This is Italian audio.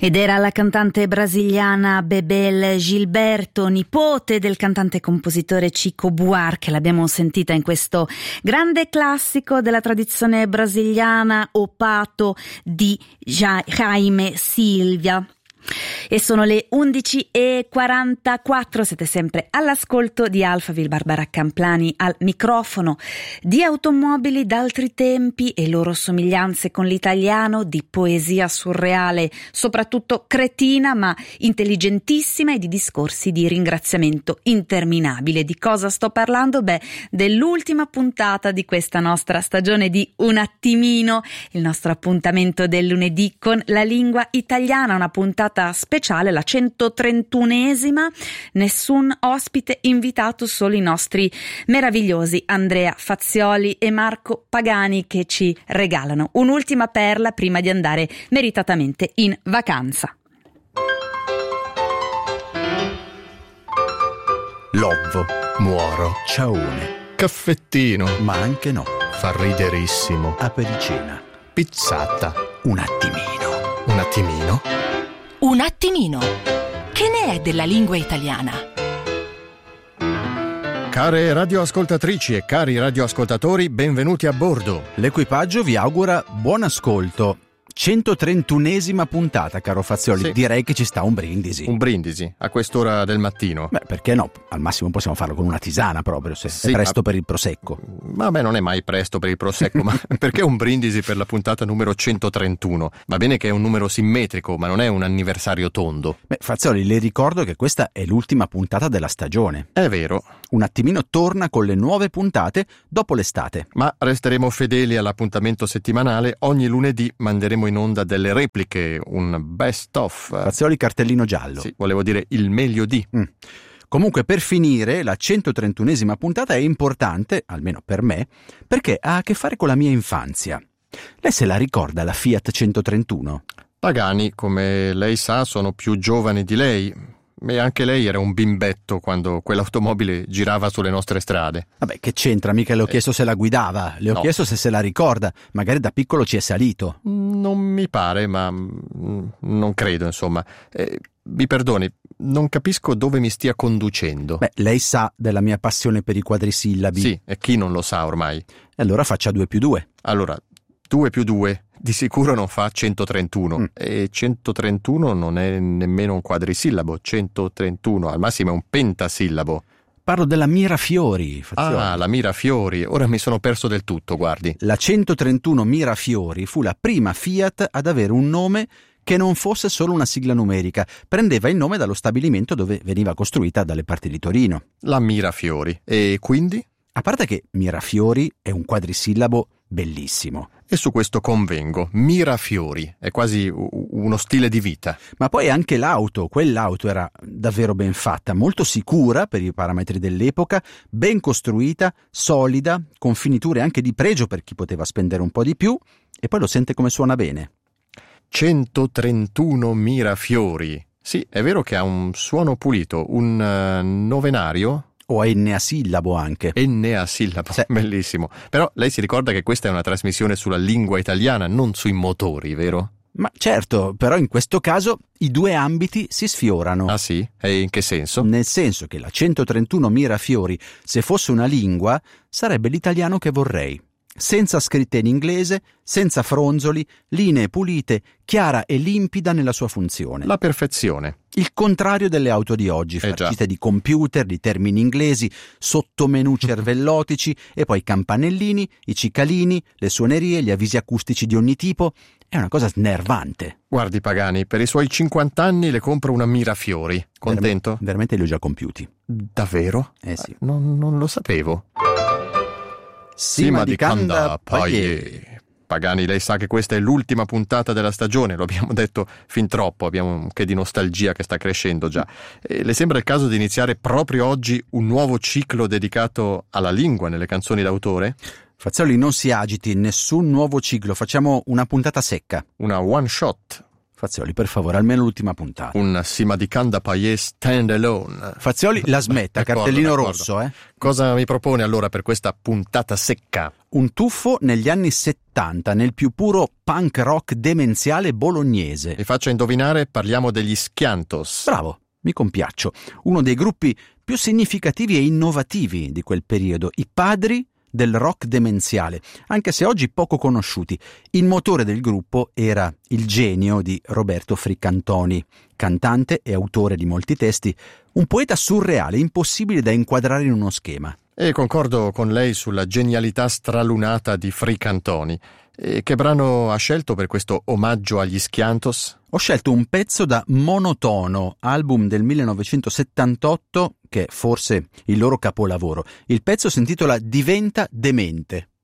Ed era la cantante brasiliana Bebel Gilberto, nipote del cantante e compositore Chico Buarque. L'abbiamo sentita in questo grande classico della tradizione brasiliana, O Pato di Jaime Silvia. E sono le 11:44, siete sempre all'ascolto di Alphaville. Barbara Camplani al microfono. Di automobili d'altri tempi e loro somiglianze con l'italiano, di poesia surreale, soprattutto cretina ma intelligentissima, e di discorsi di ringraziamento interminabile. Di cosa sto parlando? Dell'ultima puntata di questa nostra stagione di Un attimino, il nostro appuntamento del lunedì con la lingua italiana, una puntata speciale, la 131esima, nessun ospite invitato, solo i nostri meravigliosi Andrea Fazioli e Marco Pagani, che ci regalano un'ultima perla prima di andare meritatamente in vacanza. Lovvo, muoro, ciaone, caffettino, ma anche no, fa riderissimo, apericena, pizzata, un attimino. Un attimino? Un attimino. Che ne è della lingua italiana? Care radioascoltatrici e cari radioascoltatori, benvenuti a bordo. L'equipaggio vi augura buon ascolto. 131esima puntata, caro Fazioli. Sì. Direi che ci sta un brindisi. Un brindisi a quest'ora del mattino? Perché no? Al massimo possiamo farlo con una tisana proprio, se è presto per il prosecco. Vabbè, non è mai presto per il prosecco, ma perché un brindisi per la puntata numero 131? Va bene che è un numero simmetrico, ma non è un anniversario tondo. Fazioli, le ricordo che questa è l'ultima puntata della stagione. È vero. Un attimino torna con le nuove puntate dopo l'estate. Ma resteremo fedeli all'appuntamento settimanale. Ogni lunedì manderemo in onda delle repliche, un best of. Fazioli, cartellino giallo. Sì, volevo dire il meglio di. Comunque, per finire, la 131esima puntata è importante, almeno per me, perché ha a che fare con la mia infanzia. Lei se la ricorda la Fiat 131? Pagani, come lei sa, sono più giovane di lei. E anche lei era un bimbetto quando quell'automobile girava sulle nostre strade. Vabbè, che c'entra? Mica le ho chiesto se la guidava, le ho chiesto se la ricorda. Magari da piccolo ci è salito. Non mi pare, ma non credo, insomma. Mi perdoni, non capisco dove mi stia conducendo. Lei sa della mia passione per i quadrisillabi. Sì, e chi non lo sa ormai? Allora faccia 2 più 2. Allora, 2 più 2 di sicuro non fa 131. E 131 non è nemmeno un quadrisillabo. 131 al massimo è un pentasillabo. Parlo della Mirafiori, Fazioli. Ah, la Mirafiori. Ora mi sono perso del tutto, guardi. La 131 Mirafiori fu la prima Fiat ad avere un nome che non fosse solo una sigla numerica. Prendeva il nome dallo stabilimento dove veniva costruita dalle parti di Torino. La Mirafiori. E quindi? A parte che Mirafiori è un quadrisillabo bellissimo. E su questo convengo. Mirafiori è quasi uno stile di vita. Ma poi anche quell'auto era davvero ben fatta, molto sicura per i parametri dell'epoca, ben costruita, solida, con finiture anche di pregio per chi poteva spendere un po' di più, e poi lo sente come suona bene. 131 Mirafiori. Sì, è vero che ha un suono pulito, un novenario. O enneasillabo anche. Enneasillabo, sì. Bellissimo. Però lei si ricorda che questa è una trasmissione sulla lingua italiana, non sui motori, vero? Ma certo, però in questo caso i due ambiti si sfiorano. Ah sì? E in che senso? Nel senso che la 131 Mirafiori, se fosse una lingua, sarebbe l'italiano che vorrei. Senza scritte in inglese, senza fronzoli, linee pulite, chiara e limpida nella sua funzione. La perfezione. Il contrario delle auto di oggi, farcite di computer, di termini inglesi, sottomenu cervellotici e poi campanellini, i cicalini, le suonerie, gli avvisi acustici di ogni tipo. È una cosa snervante. Guardi Pagani, per i suoi 50 anni le compro una Mirafiori. Contento? Veramente li ho già compiuti. Davvero? Sì. Non lo sapevo. Sima di Canda Paglie. Pagani, lei sa che questa è l'ultima puntata della stagione, lo abbiamo detto fin troppo, abbiamo un che di nostalgia che sta crescendo già. Le sembra il caso di iniziare proprio oggi un nuovo ciclo dedicato alla lingua nelle canzoni d'autore? Fazioli, non si agiti, nessun nuovo ciclo, facciamo una puntata secca. Una one shot. Fazioli, per favore, almeno l'ultima puntata. Un Simadicanda Paillé stand alone. Fazioli, la smetta, cartellino rosso, Cosa mi propone allora per questa puntata secca? Un tuffo negli anni 70, nel più puro punk rock demenziale bolognese. Mi faccia indovinare, parliamo degli Schiantos. Bravo, mi compiaccio. Uno dei gruppi più significativi e innovativi di quel periodo, i padri del rock demenziale, anche se oggi poco conosciuti. Il motore del gruppo era il genio di Roberto Fricantoni, cantante e autore di molti testi, un poeta surreale, impossibile da inquadrare in uno schema. E concordo con lei sulla genialità stralunata di Fricantoni. E che brano ha scelto per questo omaggio agli Schiantos? Ho scelto un pezzo da Monotono, album del 1978, che è forse il loro capolavoro. Il pezzo si intitola Diventa demente.